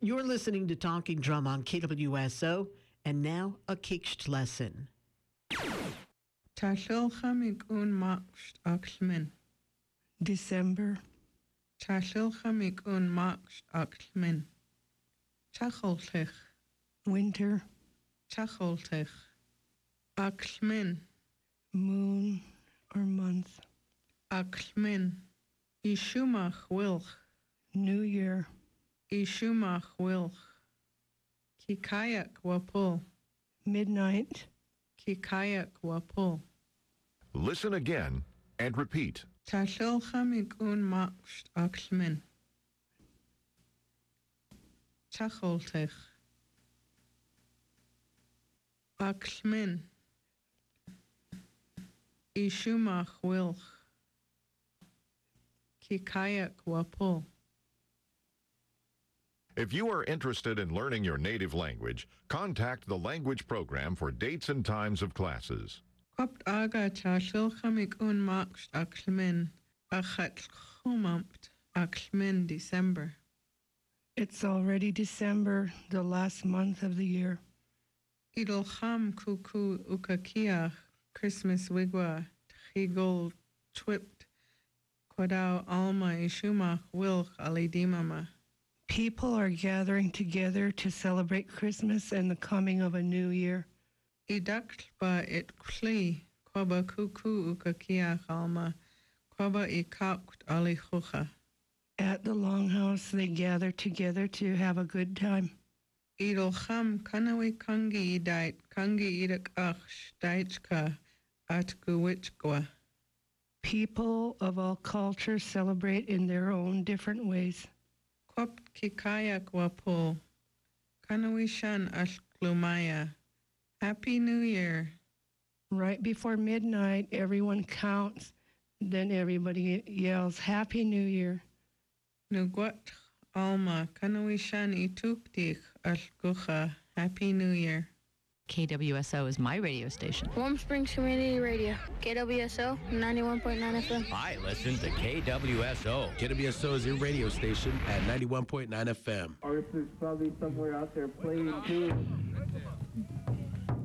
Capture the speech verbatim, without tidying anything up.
You're listening to Talking Drum on K W S O, and now a Kiksht lesson. Tashilcham ikun makst aksmin. December. Tashilcham ikun makst aksmin. Tacholtich. Winter. Tacholtich. Aksmin. Moon or month. Aksmin. Ishumach wilch. New Year. Ishumach wilch. Kikayak wapul. Midnight. Kikayak wapul. Listen again and repeat. Tashilcham ikun makst aksmin. Tacholtich. Aksmin. Ishumach wilch. Kikayak wapul. If you are interested in learning your native language, contact the language program for dates and times of classes. Kopt aga tashilcham ikun makst aksmin. Achat chumamt aksmin December. It's already December, the last month of the year. Idolcham kuku ukakiach. Christmas wigwa. Tchigol twipt. Quadau alma ishumach wilch alidimama. People are gathering together to celebrate Christmas and the coming of a new year. Idakba it kli, kwaba kuku ukakiach alma, kwaba ikakt alichucha. At the Longhouse, they gather together to have a good time. Idolcham kanawi kangi idait, kangi idak ach, daitchka, at guwichgwa. People of all cultures celebrate in their own different ways. Kwap kikayak wapul, kanawi shan ashklumaya. Happy New Year. Right before midnight, everyone counts. Then everybody yells, Happy New Year. Nugwat alma, kanawi shan ituktich ashkucha. Happy New Year. K W S O is my radio station. Warm Springs Community Radio, K W S O, ninety-one point nine F M. I listen to K W S O. K W S O is your radio station at ninety-one point nine F M. Arthur's probably somewhere out there playing too.